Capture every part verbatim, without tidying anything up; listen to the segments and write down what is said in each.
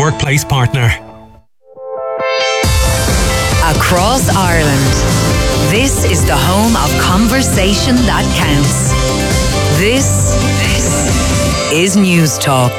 workplace partner. Across Ireland, this is the home of conversation that counts. This, this is News Talk.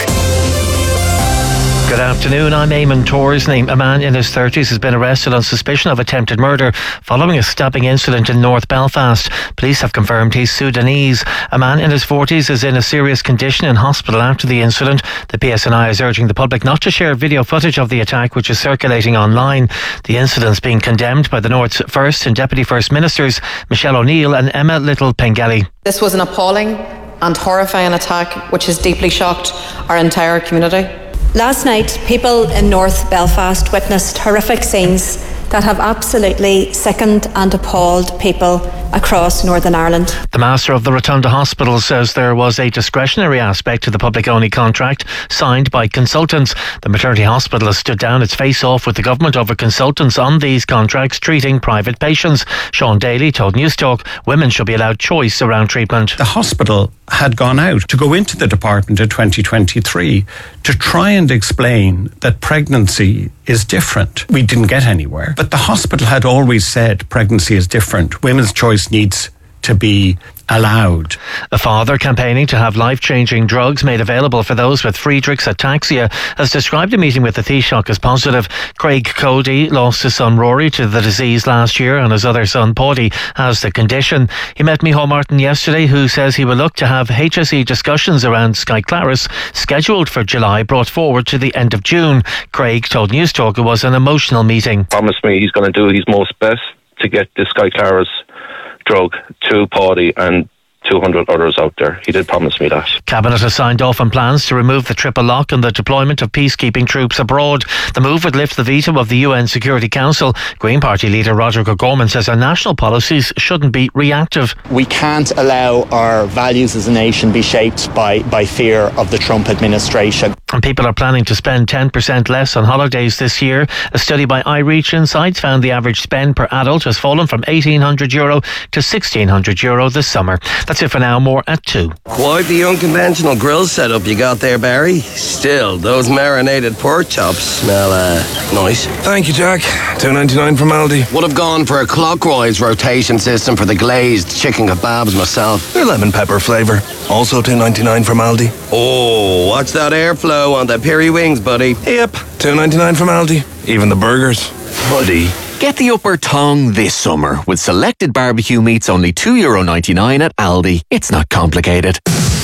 Good afternoon, I'm Eamon Torsney. A man in his thirties has been arrested on suspicion of attempted murder following a stabbing incident in North Belfast. Police have confirmed he's Sudanese. A man in his forties is in a serious condition in hospital after the incident. The P S N I is urging the public not to share video footage of the attack, which is circulating online. The incident's being condemned by the North's First and Deputy First Ministers Michelle O'Neill and Emma Little-Pengelly. This was an appalling and horrifying attack which has deeply shocked our entire community. Last night, people in North Belfast witnessed horrific scenes that have absolutely sickened and appalled people across Northern Ireland. The Master of the Rotunda Hospital says there was a discretionary aspect to the public-only contract signed by consultants. The maternity hospital has stood down its face-off with the government over consultants on these contracts treating private patients. Sean Daly told News Talk women should be allowed choice around treatment. The hospital had gone out to go into the department in twenty twenty-three to try and explain that pregnancy is different. We didn't get anywhere. But the hospital had always said pregnancy is different. Women's choice needs to be allowed. A father campaigning to have life-changing drugs made available for those with Friedreich's ataxia has described a meeting with the Taoiseach as positive. Craig Cody lost his son Rory to the disease last year and his other son Paddy has the condition. He met Micheál Martin yesterday, who says he will look to have H S E discussions around Sky Claris scheduled for July brought forward to the end of June. Craig told News Talk it was an emotional meeting. Promised me he's going to do his most best to get the Sky Claris drug to Paddy and two hundred others out there. He did promise me that. Cabinet has signed off on plans to remove the triple lock and the deployment of peacekeeping troops abroad. The move would lift the veto of the U N Security Council. Green Party leader Roderick O'Gorman says our national policies shouldn't be reactive. We can't allow our values as a nation be shaped by, by fear of the Trump administration. And people are planning to spend ten percent less on holidays this year. A study by iReach Insights found the average spend per adult has fallen from eighteen hundred euro to sixteen hundred euro this summer. That's it for now. More at two. Quite the unconventional grill setup you got there, Barry. Still, those marinated pork chops smell uh, nice. Thank you, Jack. two ninety-nine from Aldi. Would have gone for a clockwise rotation system for the glazed chicken kebabs myself. They're lemon pepper flavour. Also two ninety-nine from Aldi. Oh, what's that airflow on the peri wings, buddy? Yep, two ninety-nine from Aldi. Even the burgers. Buddy. Get the upper tongue this summer with selected barbecue meats only two euro ninety-nine at Aldi. It's not complicated.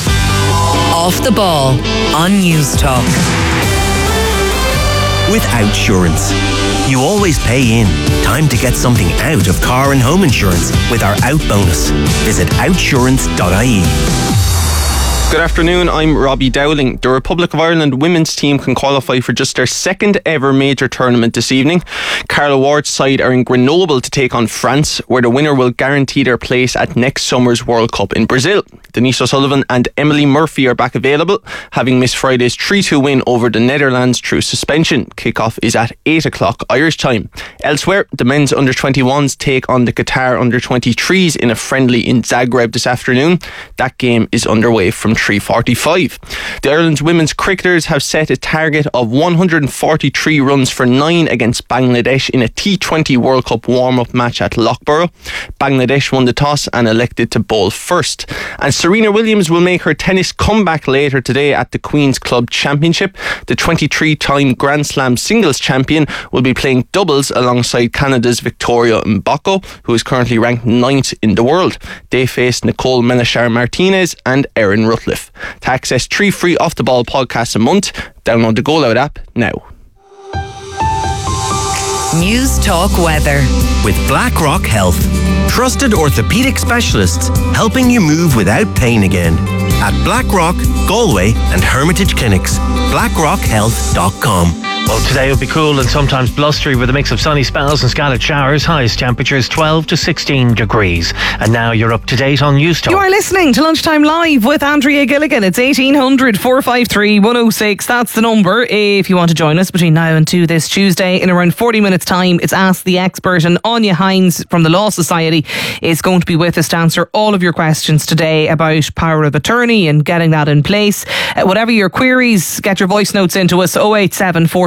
Off the ball on News Talk. With Outsurance. You always pay in. Time to get something out of car and home insurance with our Out bonus. Visit outsurance dot I E. Good afternoon, I'm Robbie Dowling. The Republic of Ireland women's team can qualify for just their second ever major tournament this evening. Carla Ward's side are in Grenoble to take on France, where the winner will guarantee their place at next summer's World Cup in Brazil. Denise O'Sullivan and Emily Murphy are back available, having missed Friday's three two win over the Netherlands through suspension. Kick-off is at eight o'clock Irish time. Elsewhere, the men's under twenty-ones take on the Qatar under twenty-threes in a friendly in Zagreb this afternoon. That game is underway from three forty-five. The Ireland's women's cricketers have set a target of one hundred forty-three runs for nine against Bangladesh in a T twenty World Cup warm-up match at Loughborough. Bangladesh won the toss and elected to bowl first. And Serena Williams will make her tennis comeback later today at the Queen's Club Championship. The twenty-three-time Grand Slam singles champion will be playing doubles alongside Canada's Victoria Mboko, who is currently ranked ninth in the world. They face Nicole Menachar-Martinez and Erin Rutliff. To access three free Off the Ball podcasts a month, download the Go Loud app now. News Talk weather. With BlackRock Health. Trusted orthopaedic specialists helping you move without pain again. At BlackRock, Galway and Hermitage Clinics. blackrock health dot com. Well, today will be cool and sometimes blustery with a mix of sunny spells and scattered showers. Highest temperatures twelve to sixteen degrees. And now you're up to date on News Talk. You are listening to Lunchtime Live with Andrea Gilligan. It's eighteen hundred, four five three, one oh six. That's the number if you want to join us between now and two this Tuesday. In around forty minutes time, it's Ask the Expert, and Anya Hines from the Law Society is going to be with us to answer all of your questions today about power of attorney and getting that in place. Uh, whatever your queries, get your voice notes into us oh eight seven four